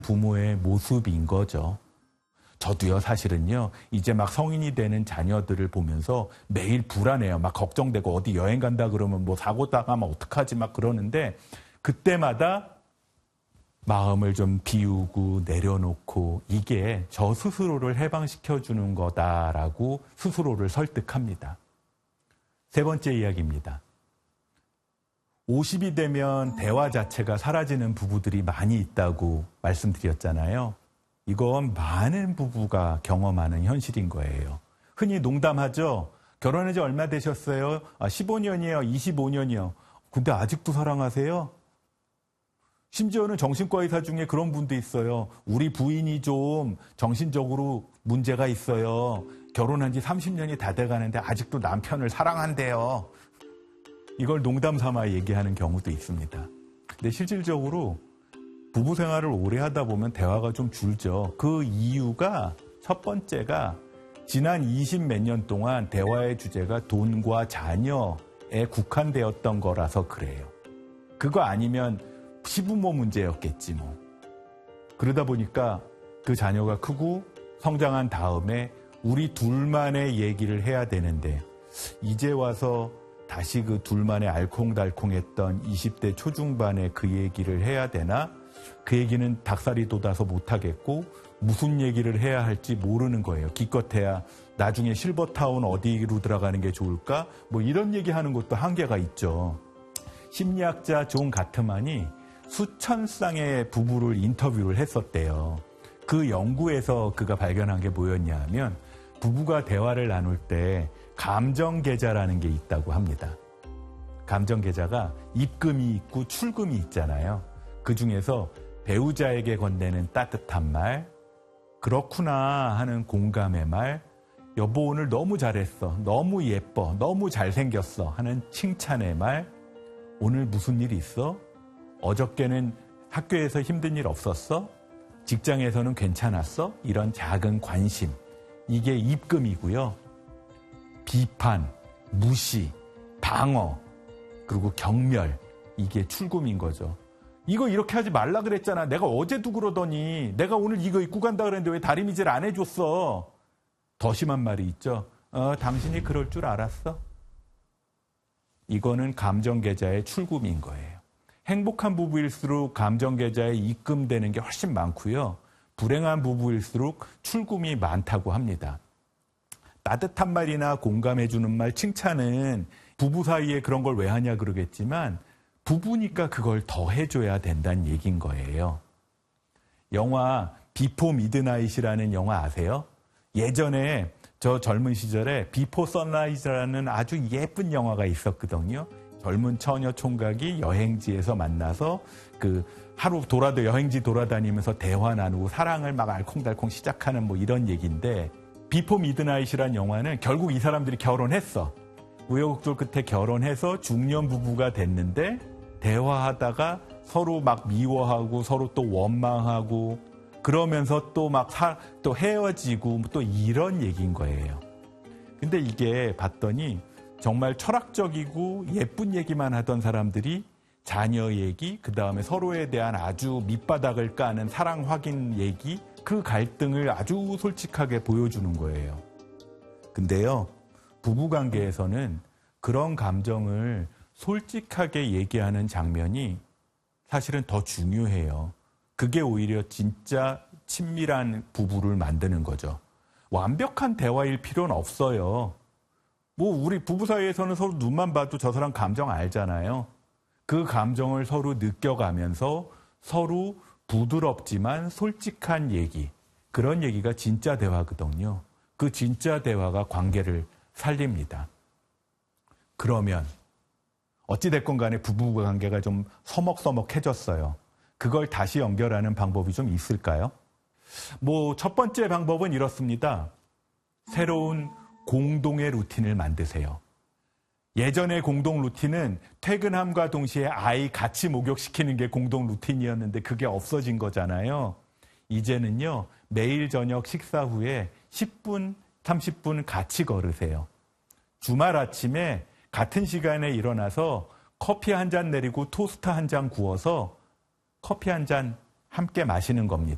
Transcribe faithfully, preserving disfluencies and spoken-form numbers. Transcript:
부모의 모습인 거죠. 저도요, 사실은요, 이제 막 성인이 되는 자녀들을 보면서 매일 불안해요. 막 걱정되고 어디 여행 간다 그러면 뭐 사고 당하면 어떡하지 막 그러는데 그때마다 마음을 좀 비우고 내려놓고 이게 저 스스로를 해방시켜주는 거다라고 스스로를 설득합니다. 세 번째 이야기입니다. 오십이 되면 대화 자체가 사라지는 부부들이 많이 있다고 말씀드렸잖아요. 이건 많은 부부가 경험하는 현실인 거예요. 흔히 농담하죠. 결혼한 지 얼마 되셨어요? 아, 십오 년이요, 이십오 년이요. 근데 아직도 사랑하세요? 심지어는 정신과 의사 중에 그런 분도 있어요. 우리 부인이 좀 정신적으로 문제가 있어요. 결혼한 지 삼십 년이 다 돼가는데 아직도 남편을 사랑한대요. 이걸 농담 삼아 얘기하는 경우도 있습니다. 근데 실질적으로 부부 생활을 오래 하다 보면 대화가 좀 줄죠. 그 이유가 첫 번째가 지난 이십 몇 년 동안 대화의 주제가 돈과 자녀에 국한되었던 거라서 그래요. 그거 아니면 시부모 문제였겠지 뭐. 그러다 보니까 그 자녀가 크고 성장한 다음에 우리 둘만의 얘기를 해야 되는데 이제 와서 다시 그 둘만의 알콩달콩했던 이십 대 초중반의 그 얘기를 해야 되나? 그 얘기는 닭살이 돋아서 못하겠고 무슨 얘기를 해야 할지 모르는 거예요. 기껏해야 나중에 실버타운 어디로 들어가는 게 좋을까? 뭐 이런 얘기하는 것도 한계가 있죠. 심리학자 존 가트만이 수천 쌍의 부부를 인터뷰를 했었대요. 그 연구에서 그가 발견한 게 뭐였냐 하면 부부가 대화를 나눌 때 감정계좌라는 게 있다고 합니다. 감정계좌가 입금이 있고 출금이 있잖아요. 그 중에서 배우자에게 건네는 따뜻한 말, 그렇구나 하는 공감의 말, 여보 오늘 너무 잘했어, 너무 예뻐, 너무 잘생겼어 하는 칭찬의 말, 오늘 무슨 일 있어? 어저께는 학교에서 힘든 일 없었어? 직장에서는 괜찮았어? 이런 작은 관심, 이게 입금이고요. 비판, 무시, 방어, 그리고 경멸, 이게 출금인 거죠. 이거 이렇게 하지 말라 그랬잖아. 내가 어제도 그러더니 내가 오늘 이거 입고 간다 그랬는데 왜 다리미질 안 해줬어? 더 심한 말이 있죠. 어, 당신이 그럴 줄 알았어? 이거는 감정계좌의 출금인 거예요. 행복한 부부일수록 감정계좌에 입금되는 게 훨씬 많고요. 불행한 부부일수록 출금이 많다고 합니다. 따뜻한 말이나 공감해주는 말, 칭찬은 부부 사이에 그런 걸 왜 하냐 그러겠지만 부부니까 그걸 더 해줘야 된다는 얘기인 거예요. 영화 비포 미드나잇이라는 영화 아세요? 예전에 저 젊은 시절에 비포 선라이즈라는 아주 예쁜 영화가 있었거든요. 젊은 처녀 총각이 여행지에서 만나서 그 하루 돌아도 여행지 돌아다니면서 대화 나누고 사랑을 막 알콩달콩 시작하는 뭐 이런 얘기인데 비포 미드나잇이라는 영화는 결국 이 사람들이 결혼했어. 우여곡절 끝에 결혼해서 중년 부부가 됐는데 대화하다가 서로 막 미워하고 서로 또 원망하고 그러면서 또 막 또 헤어지고 또 이런 얘기인 거예요. 근데 이게 봤더니 정말 철학적이고 예쁜 얘기만 하던 사람들이 자녀 얘기, 그 다음에 서로에 대한 아주 밑바닥을 까는 사랑 확인 얘기, 그 갈등을 아주 솔직하게 보여주는 거예요. 근데요, 부부관계에서는 그런 감정을 솔직하게 얘기하는 장면이 사실은 더 중요해요. 그게 오히려 진짜 친밀한 부부를 만드는 거죠. 완벽한 대화일 필요는 없어요. 뭐 우리 부부 사이에서는 서로 눈만 봐도 저 사람 감정 알잖아요. 그 감정을 서로 느껴가면서 서로 부드럽지만 솔직한 얘기, 그런 얘기가 진짜 대화거든요. 그 진짜 대화가 관계를 살립니다. 그러면 어찌됐건 간에 부부 관계가 좀 서먹서먹해졌어요. 그걸 다시 연결하는 방법이 좀 있을까요? 뭐 첫 번째 방법은 이렇습니다. 새로운 공동의 루틴을 만드세요. 예전의 공동 루틴은 퇴근함과 동시에 아이 같이 목욕시키는 게 공동 루틴이었는데 그게 없어진 거잖아요. 이제는요, 매일 저녁 식사 후에 십 분, 삼십 분 같이 걸으세요. 주말 아침에 같은 시간에 일어나서 커피 한 잔 내리고 토스트 한 잔 구워서 커피 한 잔 함께 마시는 겁니다.